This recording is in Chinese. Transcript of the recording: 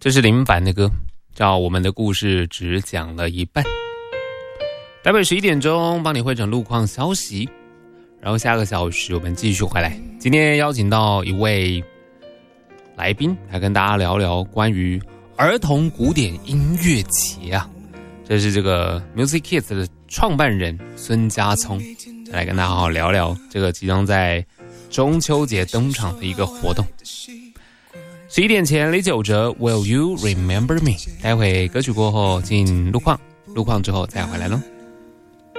这是林凡的歌，叫《我们的故事只讲了一半》。台北11点钟帮你汇整路况消息，然后下个小时我们继续回来。今天邀请到一位来宾来跟大家聊聊关于儿童古典音乐节啊，这是这个 Music Kids 的创办人孙家聪，来跟大家好好聊聊这个即将在中秋节登场的一个活动。11点前李玖哲 Will You Remember Me， 待会歌曲过后进路况之后再回来咯。